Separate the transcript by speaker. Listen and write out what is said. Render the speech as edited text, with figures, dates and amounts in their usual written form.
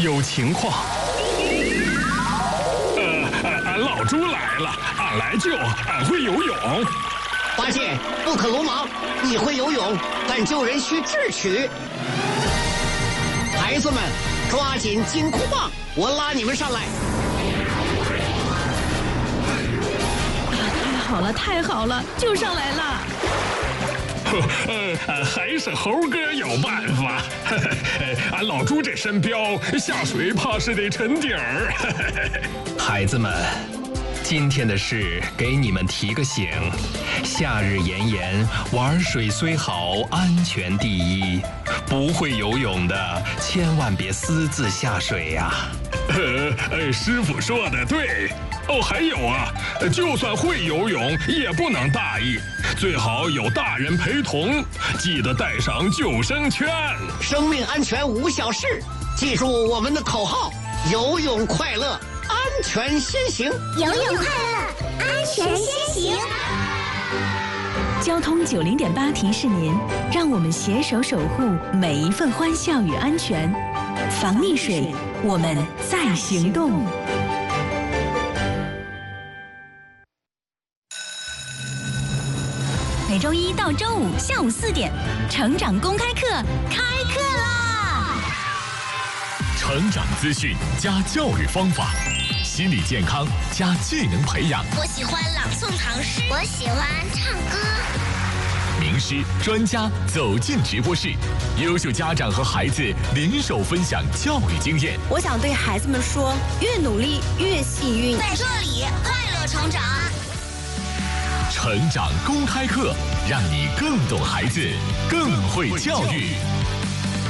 Speaker 1: 有情况。俺老朱来了，俺来救，俺会游泳。
Speaker 2: 八戒，不可鲁莽，你会游泳，但救人需智取。孩子们，抓紧金箍棒，我拉你们上来。
Speaker 3: 太好了，太好了，就上来了。
Speaker 1: 还是猴哥有办法。俺老朱这身膘，下水怕是得沉底儿。
Speaker 4: 孩子们，今天的事给你们提个醒：夏日炎炎，玩水虽好，安全第一。不会游泳的，千万别私自下水呀。
Speaker 1: 师傅说的对。哦，还有啊，就算会游泳，也不能大意，最好有大人陪同，记得带上救生圈。
Speaker 2: 生命安全无小事，记住我们的口号：游泳快乐，安全先行。
Speaker 5: 游泳快乐，安全先行。
Speaker 3: 交通90.8提示您，让我们携手守护每一份欢笑与安全。防溺水，我们在行动。每周一到周五下午4点，成长公开课开课啦！
Speaker 6: 成长资讯加教育方法，心理健康加技能培养。
Speaker 5: 我喜欢朗诵唐诗，我喜欢唱歌。
Speaker 6: 名师专家走进直播室，优秀家长和孩子联手分享教育经验。
Speaker 7: 我想对孩子们说，越努力越幸运。
Speaker 5: 在这里快乐成长。
Speaker 6: 成长公开课，让你更懂孩子，更会教育。